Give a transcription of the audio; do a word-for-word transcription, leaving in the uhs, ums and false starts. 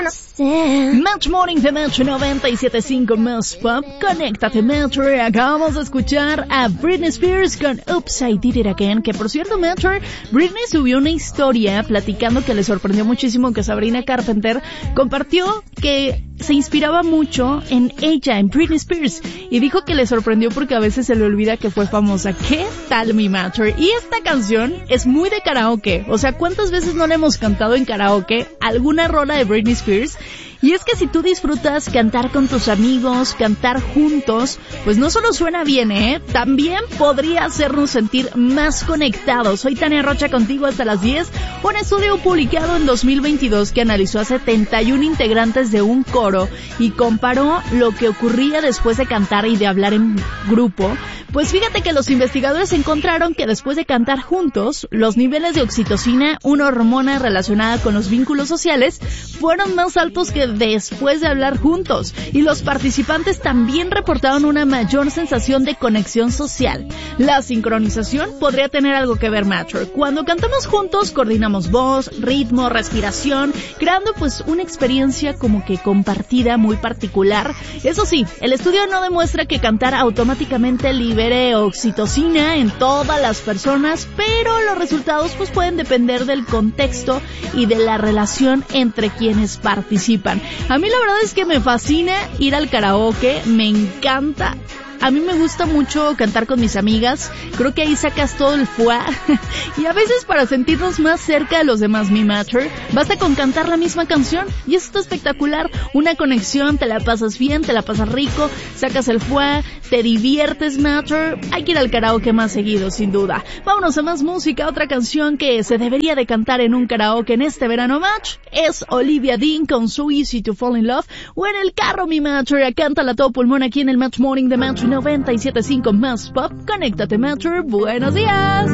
Match Morning de Metro noventa y siete punto cinco más Pop. Conéctate Metro. Acabamos de escuchar a Britney Spears con Oops, I Did It Again. Que por cierto, Metro, Britney subió una historia platicando que le sorprendió muchísimo que Sabrina Carpenter compartió que se inspiraba mucho en ella, en Britney Spears, y dijo que le sorprendió porque a veces se le olvida que fue famosa. ¿Qué tal mi Metro? Y esta canción es muy de karaoke. O sea, ¿cuántas veces no le hemos cantado en karaoke alguna rola de Britney Spears? Y es que si tú disfrutas cantar con tus amigos, cantar juntos, pues no solo suena bien, ¿eh? También podría hacernos sentir más conectados. Soy Tania Rocha contigo hasta las diez. Un estudio publicado en dos mil veintidós que analizó a setenta y uno integrantes de un coro y comparó lo que ocurría después de cantar y de hablar en grupo. Pues fíjate que los investigadores encontraron que después de cantar juntos, los niveles de oxitocina, una hormona relacionada con los vínculos sociales, fueron más altos que después de hablar juntos, y los participantes también reportaron una mayor sensación de conexión social. La sincronización podría tener algo que ver, Metro. Cuando cantamos juntos, coordinamos voz, ritmo, respiración, creando pues una experiencia como que compartida muy particular. Eso sí, el estudio no demuestra que cantar automáticamente libere oxitocina en todas las personas, pero los resultados pues pueden depender del contexto y de la relación entre quienes participan. A mí la verdad es que me fascina ir al karaoke, me encanta. A mí me gusta mucho cantar con mis amigas, creo que ahí sacas todo el fuá, y a veces para sentirnos más cerca de los demás, mi Matter, basta con cantar la misma canción, y eso está espectacular, una conexión, te la pasas bien, te la pasas rico, sacas el fuá, te diviertes, Matter. Hay que ir al karaoke más seguido, sin duda. Vámonos a más música. Otra canción que se debería de cantar en un karaoke en este verano, Match, es Olivia Dean con So Easy to Fall in Love, o en el carro, mi Matter, cántala a todo pulmón aquí en el Match Morning de Match noventa y siete punto cinco más Pop. Conéctate, Metro. Buenos días.